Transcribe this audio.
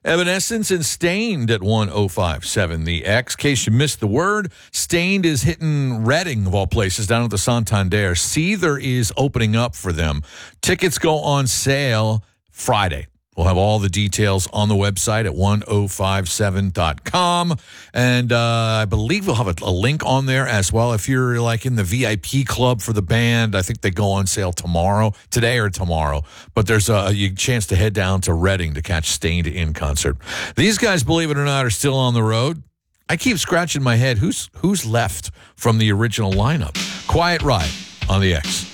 Evanescence and Stained at 105.7 The X. In case you missed the word, Stained is hitting Reading, of all places, down at the Santander. Seether is opening up for them. Tickets go on sale Friday. We'll have all the details on the website at 1057.com. And I believe we'll have a link on there as well. If you're like in the VIP club for the band, I think they go on sale today or tomorrow. But there's a chance to head down to Reading to catch Stained in concert. These guys, believe it or not, are still on the road. I keep scratching my head. Who's left from the original lineup? Quiet Riot on the X.